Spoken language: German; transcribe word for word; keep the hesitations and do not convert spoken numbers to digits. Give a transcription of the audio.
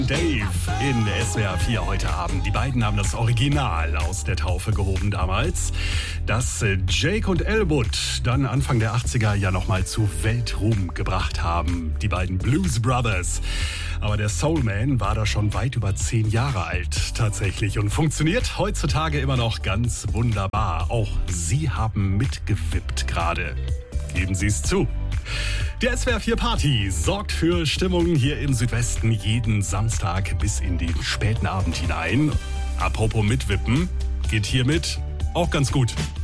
Dave in S W R vier heute Abend. Die beiden haben das Original aus der Taufe gehoben damals, das Jake und Elwood dann Anfang der achtziger ja nochmal zu Weltruhm gebracht haben. Die beiden Blues Brothers. Aber der Soulman war da schon weit über zehn Jahre alt tatsächlich und funktioniert heutzutage immer noch ganz wunderbar. Auch Sie haben mitgewippt gerade. Geben Sie es zu. Die S W R vier Party sorgt für Stimmung hier im Südwesten jeden Samstag bis in den späten Abend hinein. Apropos mitwippen, geht hiermit auch ganz gut.